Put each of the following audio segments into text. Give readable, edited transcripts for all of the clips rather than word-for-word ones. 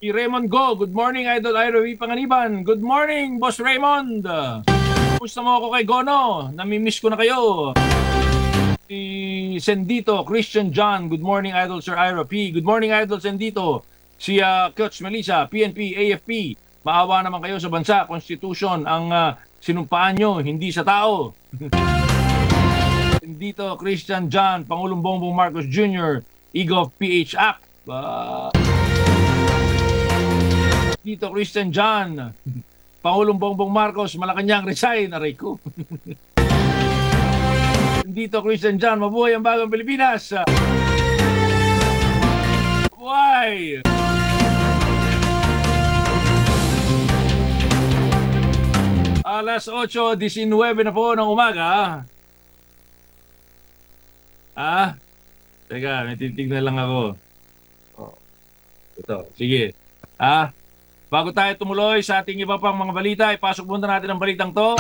Si Raymond Go. Good morning, Idol Ira V. Panganiban. Good morning, Boss Raymond. Pusta mo ako kay Gono? Namimiss ko na kayo. Si Sendito, Christian John. Good morning, Idol Sir Ira P. Good morning, Idol Sendito. Si Coach Melissa, PNP, AFP. Maawa naman kayo sa bansa, Constitution ang sinumpaan nyo, hindi sa tao. Sendito, Christian John, Pangulong Bongbong Marcos Jr., EGOV PH Act. Dito Christian John, Pangulong Bongbong Marcos, Malacanang resign, aray ko. Dito Christian John, mabuhay ang bagong Pilipinas. Why? Alas 8:19 na po ng umaga. Teka, may titignan lang ako. Ito, sige. Bago tayo tumuloy sa ating iba pang mga balita, ipasok muna natin ang balitang to.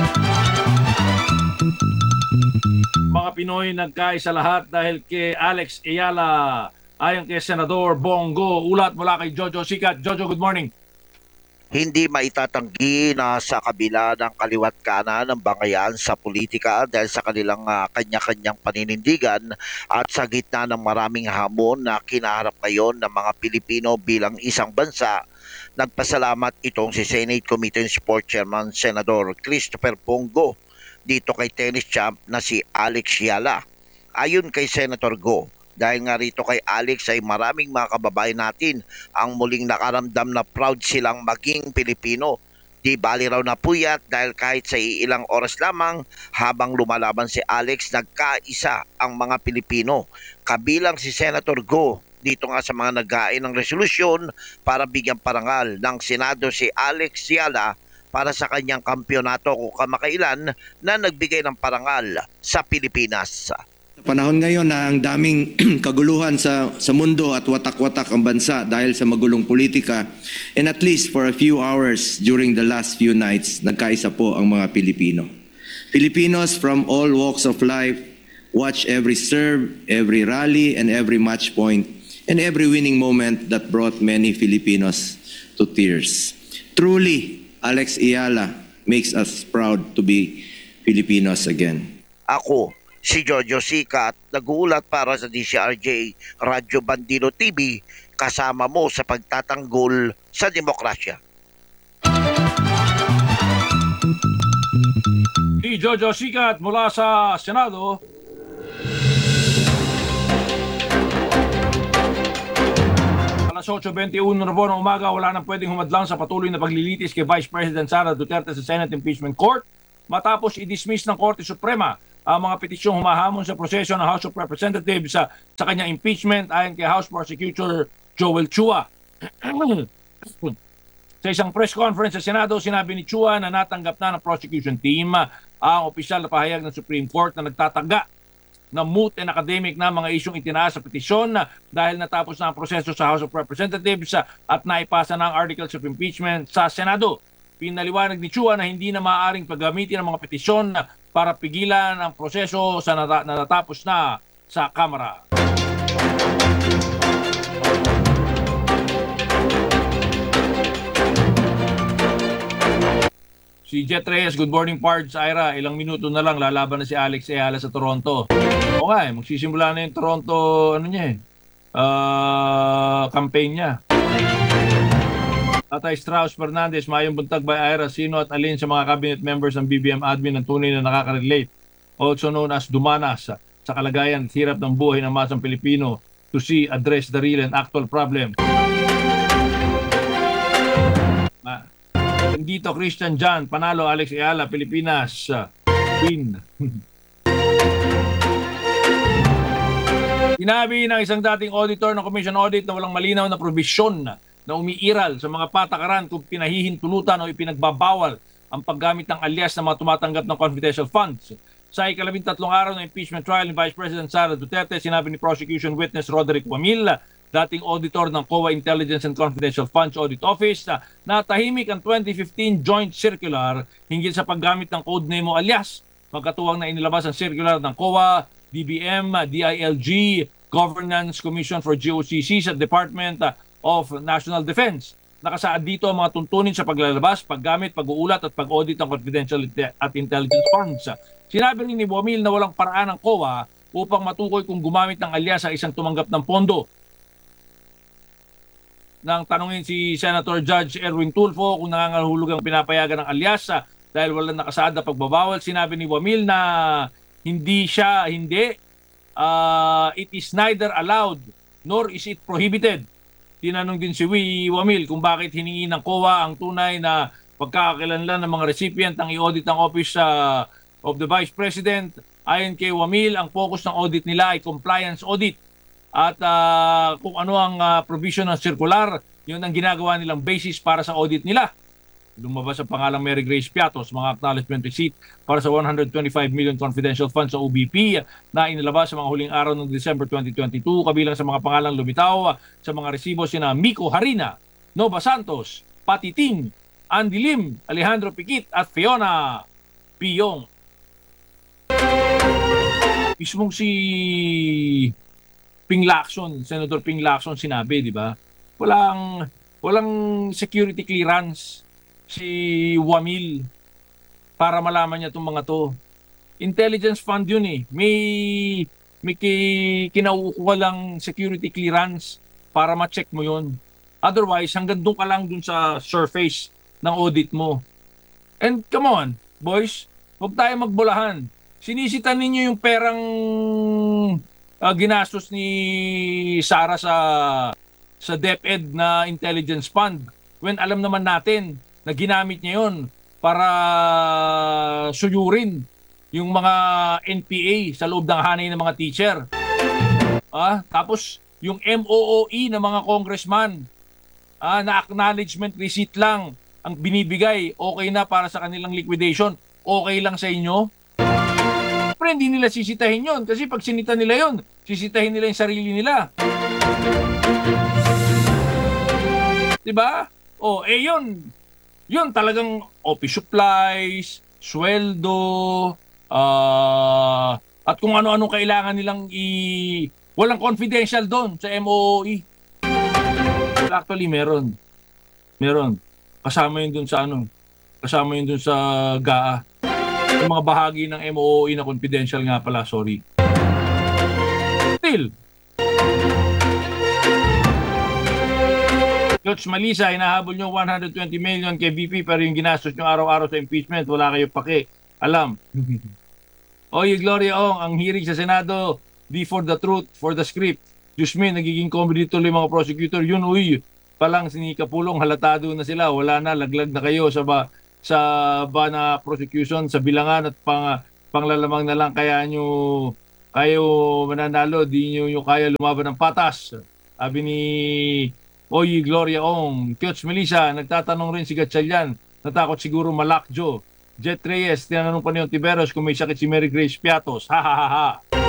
Mga Pinoy nagkaisa lahat dahil kay Alex Ayala. Ayon kay Senador Bongo, ulat mula kay Jojo Sikat. Jojo, good morning. Hindi maitatanggi na sa kabila ng kaliwat kanan ng bangayan sa politika dahil sa kanilang kanya-kanyang paninindigan at sa gitna ng maraming hamon na kinaharap ngayon ng mga Pilipino bilang isang bansa, nagpasalamat itong si Senate Committee on Sport Chairman Senador Christopher Bongo dito kay tennis champ na si Alex Ayala. Ayon kay Senator Go, dahil nga rito kay Alex ay maraming mga kababayan natin ang muling nakaramdam na proud silang maging Pilipino. Di bali raw na puyat dahil kahit sa ilang oras lamang habang lumalaban si Alex, nagkaisa ang mga Pilipino. Kabilang si Senator Go dito nga sa mga naghain ng resolusyon para bigyan parangal ng Senado si Alex Ayala para sa kanyang kampyonato kung kamakailan na nagbigay ng parangal sa Pilipinas. Panahon ngayon na ang daming kaguluhan sa mundo at watak-watak ang bansa dahil sa magulong politika, and at least for a few hours during the last few nights, nagkaisa po ang mga Pilipino. Filipinos from all walks of life watch every serve, every rally, and every match point, and every winning moment that brought many Filipinos to tears. Truly, Alex Ayala makes us proud to be Filipinos again. Ako, si Jojo Sikat, nag-uulat para sa DCRJ Radyo Bandino TV, kasama mo sa pagtatanggol sa demokrasya. Si Jojo Sikat mula sa Senado. Alas 8:21 na po ng umaga, wala nang pwedeng humadlang sa patuloy na paglilitis kay Vice President Sara Duterte sa Senate Impeachment Court matapos i-dismiss ng Korte Suprema ang mga petisyong humahamon sa proseso ng House of Representatives sa kanyang impeachment ayon kay House Prosecutor Joel Chua. Sa isang press conference sa Senado, sinabi ni Chua na natanggap na ng prosecution team ang opisyal na pahayag ng Supreme Court na nagtataga ng moot and academic na mga isyong itinaas sa petisyon dahil natapos na ang proseso sa House of Representatives at naipasa na ang articles of impeachment sa Senado. Pinaliwanag ni Chua na hindi na maaaring paggamitin ang mga petisyon para pigilan ang proseso sa natapos na sa Kamara. Si Jet Reyes, good morning Pards, Ira. Ilang minuto na lang lalaban na si Alex Ayala sa Toronto. O nga magsisimula na yung Toronto, campaign niya. Tatay Strauss Fernandez, mayong buntag by Ira, sino at alin sa mga cabinet members ng BBM admin ang tunay na nakaka-relate, also known as dumanas, sa kalagayan at hirap ng buhay ng masang Pilipino to see, address the real and actual problem. Dito Christian John, panalo Alex Ayala, Pilipinas, win. Sinabi ng isang dating auditor ng Commission Audit na walang malinaw na probisyon na umiiral sa mga patakaran kung pinahihintulutan o ipinagbabawal ang paggamit ng alias ng mga tumatanggap ng confidential funds. Sa ika-13 araw ng impeachment trial ni Vice President Sara Duterte, sinabi ni prosecution witness Roderick Wamil, dating auditor ng COA Intelligence and Confidential Funds Audit Office, na tahimik ang 2015 Joint Circular hinggil sa paggamit ng codename o alias. Magkatuwang na inilabas ang circular ng COA, DBM, DILG, Governance Commission for GOCCs at Department of National Defense. Nakasaad dito ang mga tuntunin sa paglalabas, paggamit, pag-uulat at pag-audit ng confidential at intelligence funds. Sinabi rin ni Wamil na walang paraan ng COA upang matukoy kung gumamit ng alias sa isang tumanggap ng pondo. Nang tanungin si Senator Judge Erwin Tulfo kung nangangahulugang pinapayagan ng alias dahil walang nakasaad na pagbabawal, sinabi ni Wamil na hindi, it is neither allowed nor is it prohibited. Tinanong din si Wamil kung bakit hiningi ng COA ang tunay na pagkakakilanlan ng mga recipient ang i-audit ng Office of the Vice President. Ayon kay Wamil, ang focus ng audit nila ay compliance audit. At kung ano ang provision ng circular, yun ang ginagawa nilang basis para sa audit nila. Lumabas ang pangalang Mary Grace Piatos, mga acknowledgement receipt para sa 125 million confidential funds sa OBP na inilabas sa mga huling araw ng December 2022, kabilang sa mga pangalang lumitaw sa mga resibo sina Miko Harina, Nova Santos, Patiting, Andy Lim, Alejandro Piquit at Fiona Piyong. Mismong si Ping Lacson, Senator Ping Lacson sinabi, di ba? Walang security clearance si Wamil para malaman niya itong mga to. Intelligence fund yun eh. May kinauukuha lang security clearance para ma-check mo yun. Otherwise, hanggang doon ka lang dun sa surface ng audit mo. And come on, boys, huwag tayo magbulahan. Sinisitan ninyo yung perang ginastos ni Sara sa DepEd na intelligence fund when alam naman natin na ginamit niya yun para suyurin yung mga NPA sa loob ng hanay ng mga teacher. Tapos yung MOOE ng mga congressman, na acknowledgement receipt lang ang binibigay, okay na para sa kanilang liquidation, okay lang sa inyo. Pero hindi nila sisitahin yon kasi pag sinita nila yon, sisitahin nila yung sarili nila. Diba? Yun talagang office supplies, sweldo, at kung ano-ano kailangan nilang walang confidential doon sa MOOE. Actually, meron. Kasama yun doon sa GAA. Yung mga bahagi ng MOOE na confidential nga pala, sorry. Still, Coach Malisa, hinahabol nyo 120 million kay VP pero yung ginastos nyo araw-araw sa impeachment, wala kayo pake. Alam. Oy, Gloria Ong, ang hearing sa Senado, di for the truth, for the script. Diyos me, nagiging comedy tuloy mga prosecutor. Yun, palang sinikapulong, halatado na sila. Wala na, laglag na kayo sa ba na prosecution, sa bilangan at panglalamang na lang kayo mananalo, di nyo kaya lumaban ng patas. Sabi ni Gloria Ong. Coach Melissa, nagtatanong rin si Gatchalian, natakot siguro malakjo. Jet Reyes, tinanong pa ni Ontiveros kung may sakit si Mary Grace Piatos. Ha ha ha ha.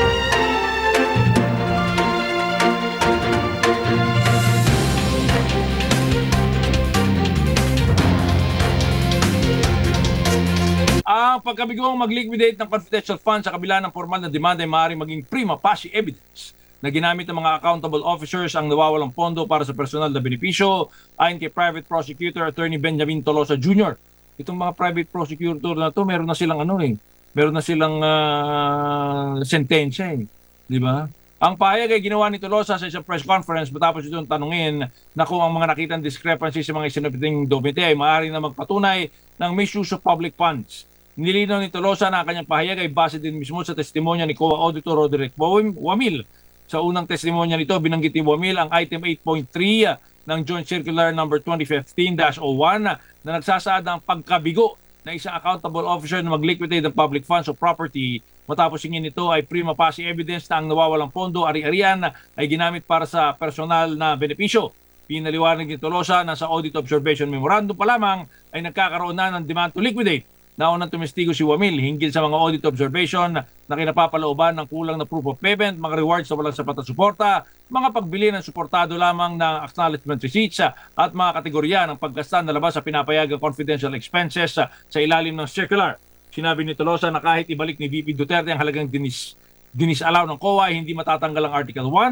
Ang pagkabigong mag-liquidate ng confidential funds sa kabila ng formal na demanda ay maaaring maging prima facie evidence na ginamit ng mga accountable officers ang nawawalang pondo para sa personal na benepisyo ayon kay Private Prosecutor Attorney Benjamin Tolosa Jr. Itong mga private prosecutor na to, meron na silang sentensya eh. Di ba? Ang pahayag ay ginawa ni Tolosa sa isang press conference matapos itong tanungin na kung ang mga nakitang discrepancy sa mga isinupiting domite ay maaari na magpatunay ng misuse of public funds. Nilinaw ni Tolosa na ang kanyang pahayag ay base din mismo sa testimonya ni COA Auditor Roderick Wamil. Sa unang testimonya nito, binanggit ni Wamil ang item 8.3 ng Joint Circular No. 2015-01 na nagsasaad ng pagkabigo na isang accountable officer na mag-liquidate ng public funds o property. Matapos hingin nito ay prima facie evidence na ang nawawalang pondo ari-arian ay ginamit para sa personal na benepisyo. Pinaliwanag ni Tolosa na sa Audit Observation Memorandum pa lamang ay nagkakaroon na ng demand to liquidate. Naunang tumestigo si Wamil hinggil sa mga audit observation na kinapapalooban ng kulang na proof of payment, mga rewards sa walang sapat na suporta, mga pagbili ng suportado lamang ng acknowledgement receipts at mga kategorya ng paggasta na labas sa pinapayagang confidential expenses sa ilalim ng circular. Sinabi ni Tolosa na kahit ibalik ni VP Duterte ang halagang dinisalaw ng COA, hindi matatanggal ang Article 1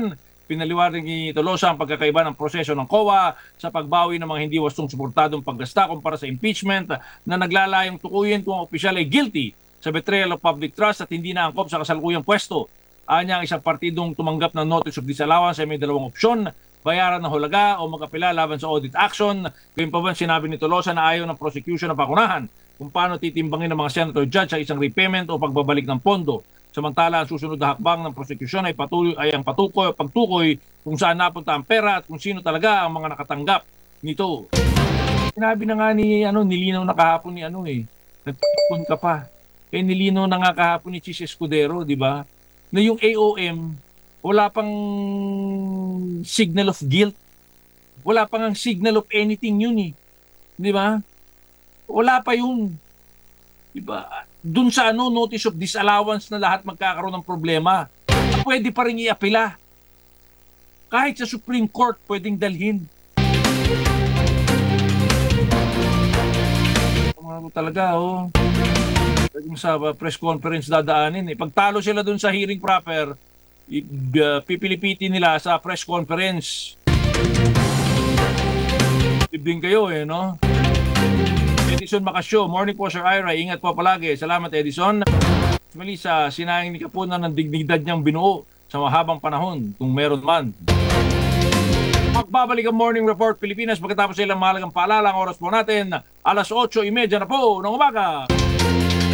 Pinaliwanag ni Tolosa ang pagkakaiba ng proseso ng COA sa pagbawi ng mga hindi wastong suportadong paggasta kumpara sa impeachment na naglalayong tukuyin kung ang opisyal ay guilty sa betrayal of public trust at hindi naangkop sa kasalukuyang pwesto. Anya ang isang partidong tumanggap ng notice of disallowance ay may dalawang opsyon, bayaran ng hulaga o mag-apela laban sa audit action. Gayunpaman sinabi ni Tolosa na ayaw ng prosecution na pakunahan kung paano titimbangin ng mga senator judge ang isang repayment o pagbabalik ng pondo. Samantala, ang susunod na hakbang ng prosecution ay ang pagtukoy kung saan napunta ang pera at kung sino talaga ang mga nakatanggap nito. Sinabi na nga nilinaw na kahapon ni nagpipon ka pa. Nilinaw na nga kahapon ni Chis Escudero, di ba? Na yung AOM, wala pang signal of guilt. Wala pang ang signal of anything yun eh. Di ba? Wala pa yun. Di ba? Dun sa notice of disallowance na lahat magkakaroon ng problema. Pwede pa rin i-apela. Kahit sa Supreme Court, pwedeng dalhin. Talaga, pwedeng sa press conference dadaanin. Pagtalo sila dun sa hearing proper, pipilipitin nila sa press conference. Ibig kayo no? Edison Macasio, morning po Sir Ira, ingat po palagi. Salamat Edison. Melissa, sinayang ni Kapuna ng dignidad niyang binuo sa mahabang panahon kung meron man. Magbabalik ang Morning Report Pilipinas pagkatapos sa ilang mahalagang paalala. Ang oras po natin, alas 8:30 na po ng umaga.